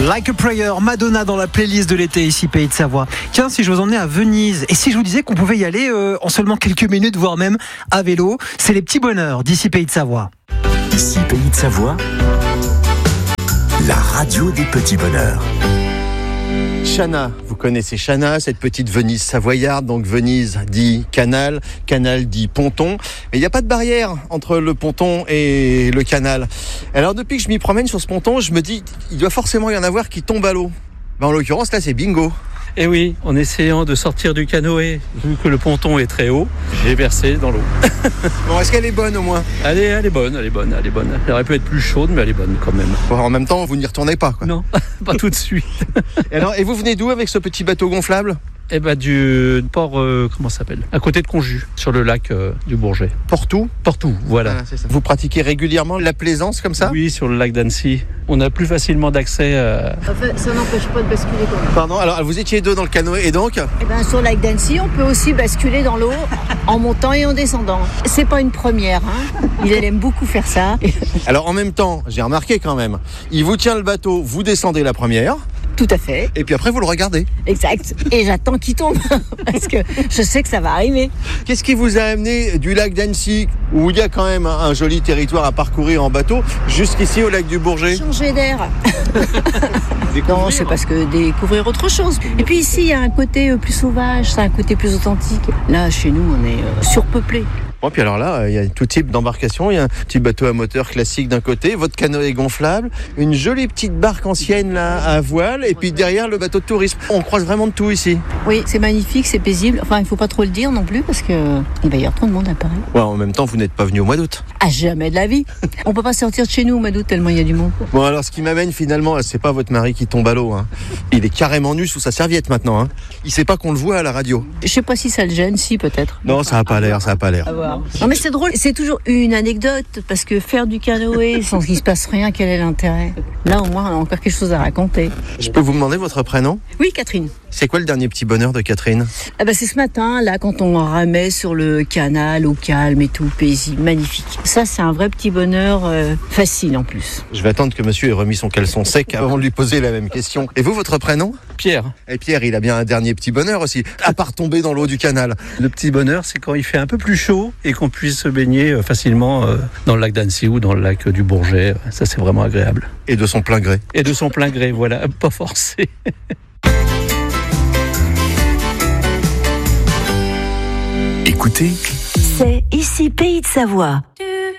Like a Prayer, Madonna dans la playlist de l'été ici Pays de Savoie. Tiens, si je vous emmenais à Venise et si je vous disais qu'on pouvait y aller en seulement quelques minutes, voire même à vélo, c'est les petits bonheurs d'ici Pays de Savoie. Ici Pays de Savoie, la radio des petits bonheurs. Chana, vous connaissez Chana, cette petite Venise savoyarde, donc Venise dit canal, canal dit ponton, mais il n'y a pas de barrière entre le ponton et le canal. Alors depuis que je m'y promène sur ce ponton, je me dis, il doit forcément y en avoir qui tombent à l'eau. En l'occurrence, là, c'est bingo. Et oui, en essayant de sortir du canoë, vu que le ponton est très haut, j'ai versé dans l'eau. Bon, est-ce qu'elle est bonne au moins ? Elle est bonne. Elle aurait pu être plus chaude, mais elle est bonne quand même. Bon, en même temps, vous n'y retournez pas, quoi. Non, pas tout de suite. Et vous venez d'où avec ce petit bateau gonflable ? Du port, comment ça s'appelle ? À côté de Conjus, sur le lac du Bourget. Portou ? Portou, voilà. C'est ça. Vous pratiquez régulièrement la plaisance comme ça ? Oui, sur le lac d'Annecy. On a plus facilement d'accès à... Enfin, ça n'empêche pas de basculer quand même. Pardon, alors vous étiez deux dans le canoë et donc ? Sur le lac d'Annecy, on peut aussi basculer dans l'eau en montant et en descendant. C'est pas une première, hein. Il aime beaucoup faire ça. Alors en même temps, j'ai remarqué quand même, il vous tient le bateau, vous descendez la première. Tout à fait. Et puis après, vous le regardez. Exact. Et j'attends qu'il tombe, parce que je sais que ça va arriver. Qu'est-ce qui vous a amené du lac d'Annecy, où il y a quand même un joli territoire à parcourir en bateau, jusqu'ici au lac du Bourget ? Changer d'air. Non, c'est parce que découvrir autre chose. Et puis ici, il y a un côté plus sauvage, c'est un côté plus authentique. Là, chez nous, on est surpeuplé. Bon, puis alors là, il y a tout type d'embarcation. Il y a un petit bateau à moteur classique d'un côté, votre canoë gonflable, une jolie petite barque ancienne là à voile, et puis derrière le bateau de tourisme. On croise vraiment de tout ici. Oui, c'est magnifique, c'est paisible. Enfin, il ne faut pas trop le dire non plus parce que il va y avoir trop de monde à Paris. Ouais, en même temps, vous n'êtes pas venu au mois d'août. À jamais de la vie. On peut pas sortir de chez nous au mois d'août tellement il y a du monde. Bon, alors ce qui m'amène finalement, c'est pas votre mari qui tombe à l'eau. Hein. Il est carrément nu sous sa serviette maintenant. Hein. Il sait pas qu'on le voit à la radio. Je sais pas si ça le gêne, si peut-être. Non, ça a pas l'air. À voir. Non mais c'est drôle, c'est toujours une anecdote parce que faire du canoë sans qu'il se passe rien, quel est l'intérêt ? Là au moins on a encore quelque chose à raconter. Je peux vous demander votre prénom ? Oui, Catherine. C'est quoi le dernier petit bonheur de Catherine ? C'est ce matin là quand on ramait sur le canal au calme et tout, paisible, magnifique. Ça c'est un vrai petit bonheur facile en plus. Je vais attendre que monsieur ait remis son caleçon sec avant de lui poser la même question. Et vous, votre prénom ? Pierre. Et Pierre, il a bien un dernier petit bonheur aussi, à part tomber dans l'eau du canal. Le petit bonheur, c'est quand il fait un peu plus chaud et qu'on puisse se baigner facilement dans le lac d'Annecy ou dans le lac du Bourget. Ça, c'est vraiment agréable. Et de son plein gré. Et de son plein gré, voilà, pas forcé. Écoutez, c'est ici Pays de Savoie.